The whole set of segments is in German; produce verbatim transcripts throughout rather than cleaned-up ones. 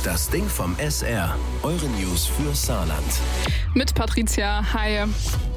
Das Ding vom S R. Eure News für Saarland. Mit Patricia. Hi.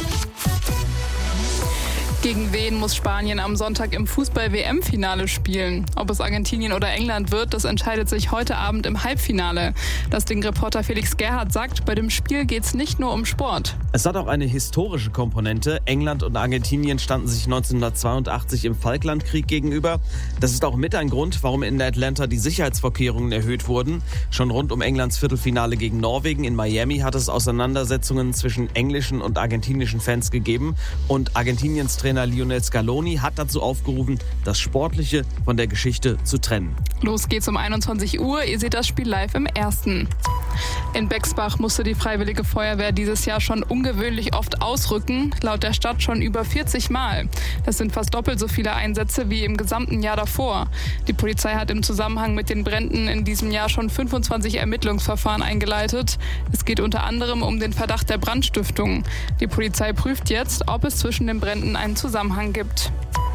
Gegen wen muss Spanien am Sonntag im Fußball-W M-Finale spielen? Ob es Argentinien oder England wird, das entscheidet sich heute Abend im Halbfinale. Das Ding-Reporter Felix Gerhardt sagt, bei dem Spiel geht es nicht nur um Sport. Es hat auch eine historische Komponente. England und Argentinien standen sich neunzehnhundertzweiundachtzig im Falklandkrieg gegenüber. Das ist auch mit ein Grund, warum in Atlanta die Sicherheitsvorkehrungen erhöht wurden. Schon rund um Englands Viertelfinale gegen Norwegen in Miami hat es Auseinandersetzungen zwischen englischen und argentinischen Fans gegeben. Und Argentiniens Trainer Lionel Scaloni hat dazu aufgerufen, das Sportliche von der Geschichte zu trennen. Los geht's um einundzwanzig Uhr. Ihr seht das Spiel live im Ersten. In Bexbach musste die Freiwillige Feuerwehr dieses Jahr schon ungewöhnlich oft ausrücken, laut der Stadt schon über vierzig Mal. Das sind fast doppelt so viele Einsätze wie im gesamten Jahr davor. Die Polizei hat im Zusammenhang mit den Bränden in diesem Jahr schon fünfundzwanzig Ermittlungsverfahren eingeleitet. Es geht unter anderem um den Verdacht der Brandstiftung. Die Polizei prüft jetzt, ob es zwischen den Bränden einen Zusammenhang gibt.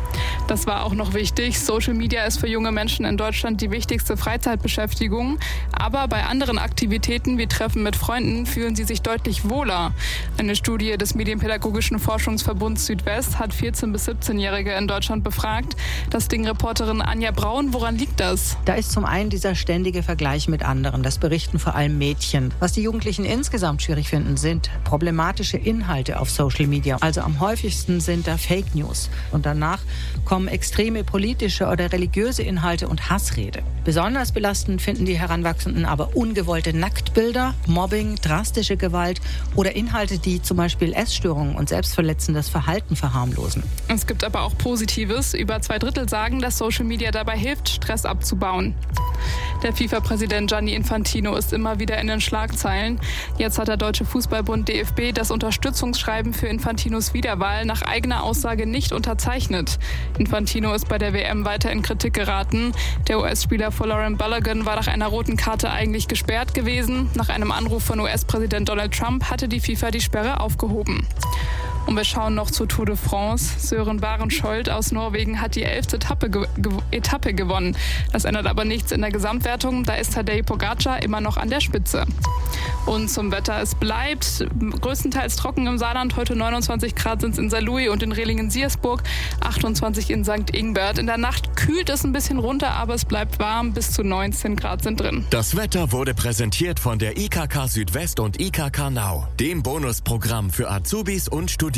Das war auch noch wichtig. Social Media ist für junge Menschen in Deutschland die wichtigste Freizeitbeschäftigung. Aber bei anderen Aktivitäten wie Treffen mit Freunden fühlen sie sich deutlich wohler. Eine Studie des Medienpädagogischen Forschungsverbunds Südwest hat vierzehn- bis siebzehnjährige in Deutschland befragt. Das Ding-Reporterin Anja Braun, woran liegt das? Da ist zum einen dieser ständige Vergleich mit anderen. Das berichten vor allem Mädchen. Was die Jugendlichen insgesamt schwierig finden, sind problematische Inhalte auf Social Media. Also am häufigsten sind da Fake News. Und danach kommen extreme politische oder religiöse Inhalte und Hassrede. Besonders belastend finden die Heranwachsenden aber ungewollte Nacktbilder, Mobbing, drastische Gewalt oder Inhalte, die zum Beispiel Essstörungen und selbstverletzendes Verhalten verharmlosen. Es gibt aber auch Positives. Über zwei Drittel sagen, dass Social Media dabei hilft, Stress abzubauen. Der FIFA-Präsident Gianni Infantino ist immer wieder in den Schlagzeilen. Jetzt hat der Deutsche Fußballbund D F B das Unterstützungsschreiben für Infantinos Wiederwahl nach eigener Aussage nicht unterzeichnet. Infantino ist bei der W M weiter in Kritik geraten. Der U S-Spieler Folarin Balogun war nach einer roten Karte eigentlich gesperrt gewesen. Nach einem Anruf von U S-Präsident Donald Trump hatte die FIFA die Sperre aufgehoben. Und wir schauen noch zur Tour de France. Søren Barenschold aus Norwegen hat die elfte Etappe, ge- ge- Etappe gewonnen. Das ändert aber nichts in der Gesamtwertung. Da ist Tadej Pogacar immer noch an der Spitze. Und zum Wetter, es bleibt größtenteils trocken im Saarland. Heute neunundzwanzig Grad sind es in Saarlouis und in Rehlingen-Siersburg, achtundzwanzig in Sankt Ingbert. In der Nacht kühlt es ein bisschen runter, aber es bleibt warm. Bis zu neunzehn Grad sind drin. Das Wetter wurde präsentiert von der I K K Südwest und I K K Now, dem Bonusprogramm für Azubis und Studierende.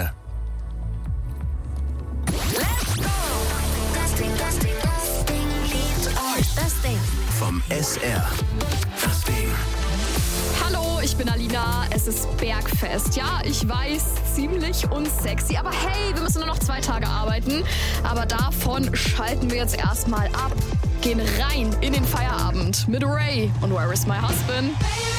Das Ding, das Ding, das Ding liebt euch. Das Ding Vom S R. Das Ding. Hallo, ich bin Alina. Es ist Bergfest. Ja, ich weiß, ziemlich unsexy. Aber hey, wir müssen nur noch zwei Tage arbeiten. Aber davon schalten wir jetzt erstmal ab. Gehen rein in den Feierabend mit Ray und Where is my husband?